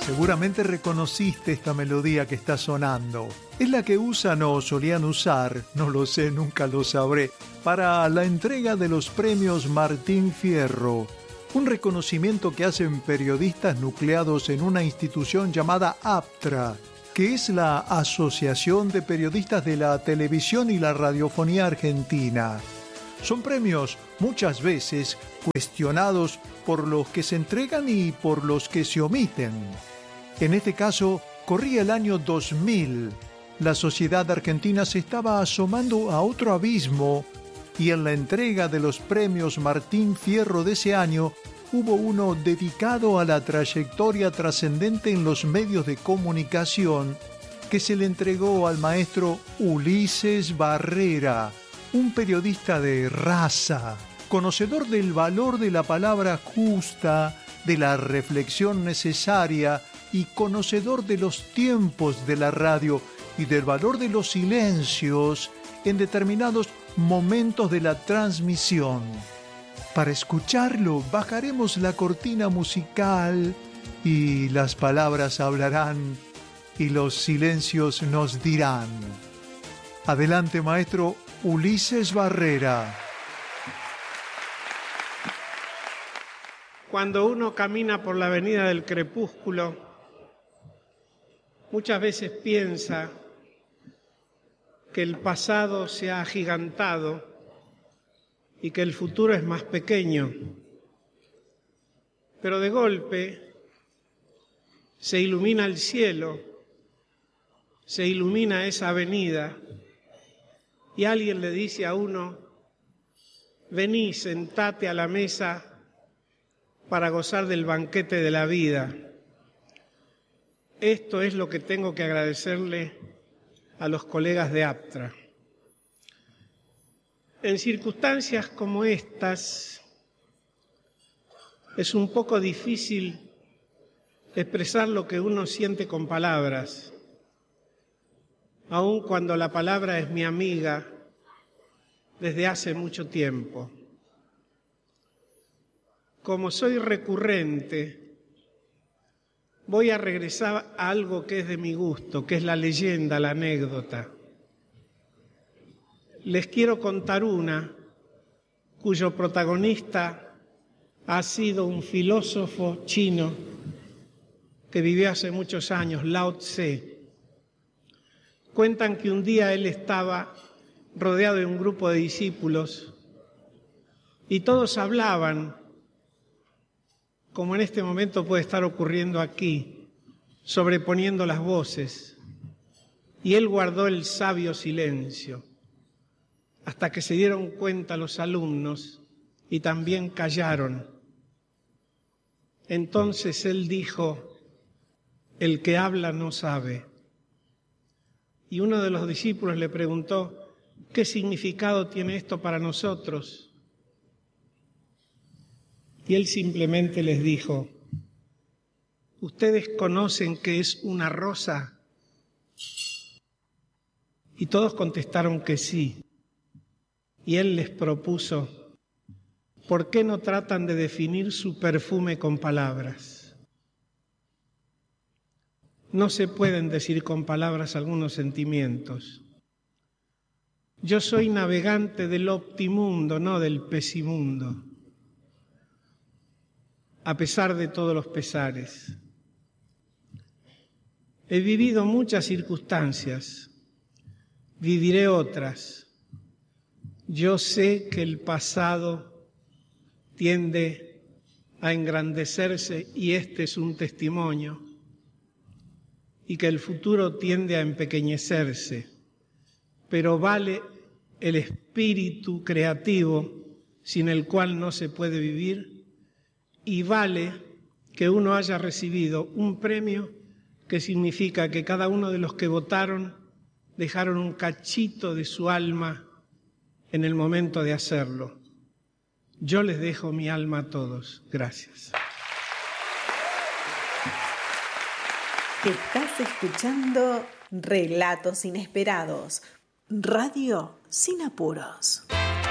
Seguramente reconociste esta melodía que está sonando. Es la que usan o solían usar, no lo sé, nunca lo sabré, para la entrega de los premios Martín Fierro, un reconocimiento que hacen periodistas nucleados en una institución llamada APTRA, que es la Asociación de Periodistas de la Televisión y la Radiofonía Argentina. Son premios muchas veces cuestionados por los que se entregan y por los que se omiten. En este caso, corría el año 2000. La sociedad argentina se estaba asomando a otro abismo y en la entrega de los premios Martín Fierro de ese año hubo uno dedicado a la trayectoria trascendente en los medios de comunicación que se le entregó al maestro Ulises Barrera, un periodista de raza, conocedor del valor de la palabra justa, de la reflexión necesaria y conocedor de los tiempos de la radio y del valor de los silencios en determinados momentos de la transmisión. Para escucharlo, bajaremos la cortina musical y las palabras hablarán y los silencios nos dirán. Adelante, maestro Ulises Barrera. Cuando uno camina por la avenida del crepúsculo, muchas veces piensa que el pasado se ha agigantado y que el futuro es más pequeño. Pero de golpe se ilumina el cielo, se ilumina esa avenida y alguien le dice a uno: vení, sentate a la mesa para gozar del banquete de la vida. Esto es lo que tengo que agradecerle a los colegas de APTRA. En circunstancias como estas, es un poco difícil expresar lo que uno siente con palabras, aun cuando la palabra es mi amiga desde hace mucho tiempo. Como soy recurrente, voy a regresar a algo que es de mi gusto, que es la leyenda, la anécdota. Les quiero contar una cuyo protagonista ha sido un filósofo chino que vivió hace muchos años, Lao Tse. Cuentan que un día él estaba rodeado de un grupo de discípulos y todos hablaban, como en este momento puede estar ocurriendo aquí, sobreponiendo las voces, y él guardó el sabio silencio, hasta que se dieron cuenta los alumnos y también callaron. Entonces él dijo: el que habla no sabe. Y uno de los discípulos le preguntó: ¿qué significado tiene esto para nosotros? Y él simplemente les dijo: ¿ustedes conocen qué es una rosa? Y todos contestaron que sí. Y él les propuso: ¿por qué no tratan de definir su perfume con palabras? No se pueden decir con palabras algunos sentimientos. Yo soy navegante del optimundo, no del pesimundo, a pesar de todos los pesares. He vivido muchas circunstancias, viviré otras. Yo sé que el pasado tiende a engrandecerse y este es un testimonio, y que el futuro tiende a empequeñecerse, pero vale el espíritu creativo sin el cual no se puede vivir, y vale que uno haya recibido un premio que significa que cada uno de los que votaron dejaron un cachito de su alma en el momento de hacerlo. Yo les dejo mi alma a todos. Gracias. Estás escuchando Relatos Inesperados, radio sin apuros.